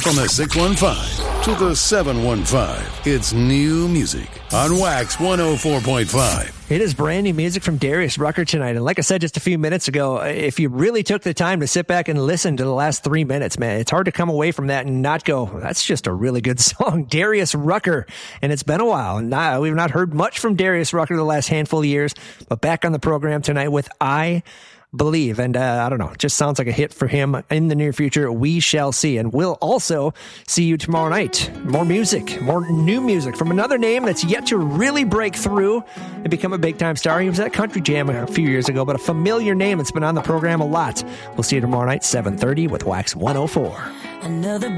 From the 615 to the 715, it's new music on Wax 104.5. It is brand new music from Darius Rucker tonight. And like I said just a few minutes ago, if you really took the time to sit back and listen to the last 3 minutes, man, it's hard to come away from that and not go, that's just a really good song. Darius Rucker. And it's been a while. And we've not heard much from Darius Rucker the last handful of years, but back on the program tonight with I Believe. And I don't know, just sounds like a hit for him in the near future. We shall see. And we'll also see you tomorrow night. More music, more new music from another name that's yet to really break through and become a big time star. He was at Country Jam a few years ago, but a familiar name that's been on the program a lot. We'll see you tomorrow night, 7:30 with Wax 104. Another